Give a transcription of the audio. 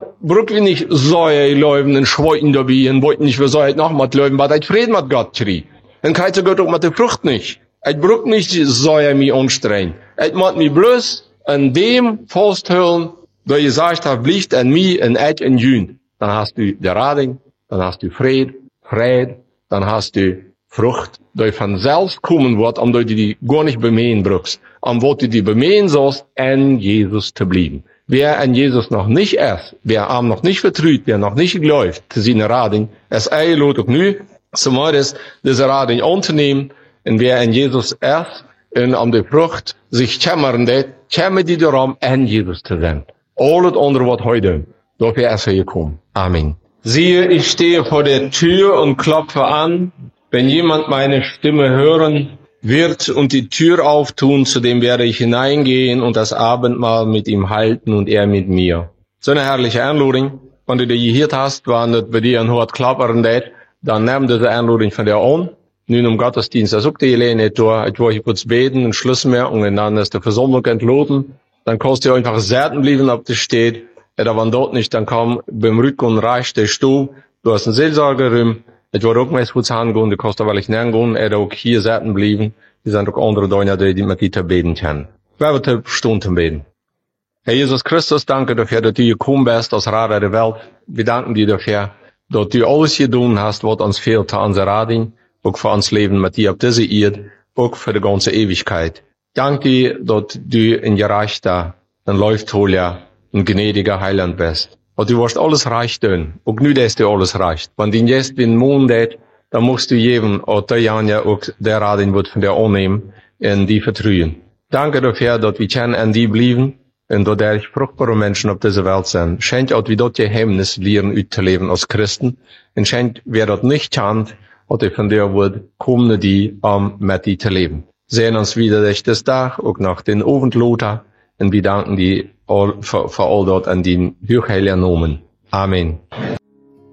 brück wir nicht Säue leuben und schweuten dabei und wollten nicht für Säue noch mal leuben, weil das Frieden mit Gott kriegt. Dann kann Gott auch mit der Frucht nicht. Ich brück nicht Säue mich anstrengen. Ich muss mich bloß an dem festhüllen, da ihr sagt, da blicht an mich und ich in Jün. Dann hast du die Rading, dann hast du Fried, dann hast du Frucht, die von selbst kommen wird, um die gar nicht bemähen brauchst. Wo du die bemähen sollst, an Jesus zu bleiben. Wer an Jesus noch nicht ist, wer am noch nicht vertraut, wer noch nicht glaubt, zu seiner Rading, es einlädt auch nu, zumeist diese Rading anzunehmen, und wer an Jesus ist, und um die Frucht sich kämmern wird, kämmern die darum, an Jesus zu sein. Alles andere wird heute, dafür ist er gekommen. Amen. Siehe, ich stehe vor der Tür und klopfe an. Wenn jemand meine Stimme hören wird und die Tür auftun, zu dem werde ich hineingehen und das Abendmahl mit ihm halten und er mit mir. So eine herrliche Einladung. Wenn du die gehört hast, wenn das bei dir ein Hort klappern wird, dann nimm diese Einladung von dir an. Nun im Gottesdienst, das auch die Helene durch. Ich wollte kurz beten, und Schlussmerkung, und dann ist die Versammlung entladen. Dann kannst du einfach selten bleiben, ob das steht. Oder wenn dort nicht, dann komm beim Rücken reich der Stuhl. Du hast einen Seelsorgerin. Ich wollte auch mal kurz hingehen, du kannst da weil ich nicht gehen. Oder auch hier selten bleiben. Wir sind auch andere Leute, die mit dir beten können. Wir werden Stunden beten. Herr Jesus Christus, danke dafür, dass du gekommen bist aus Rader der Welt. Wir danken dir dafür, dass du alles getan hast, was uns fehlt an unserer Rading. Auch für uns Leben mit dir auf diese Erde, auch für die ganze Ewigkeit. Dank dir, dass du ein gerechter, ein Läuftholer, ein gnädiger Heiland bist. Und du wirst alles reich tun. Auch nu, dass du alles reicht. Wenn du jetzt den Mond hat, dann musst du jedem, und der Janja auch der Radin wird von dir annehmen, und die vertrauen. Danke dafür, dass wir können an die bleiben, und dass der fruchtbare Menschen auf dieser Welt sind. Schenkt auch, wie dort Geheimnis lernen, auszuleben als Christen. Und schenkt, wer das nicht kann, und die von dir wird, kommen die, mit die zu leben. Sehen uns wieder das Tag, auch nach den Abendloter, und wir danken die für all dort an den Hochheiligen Namen. Amen.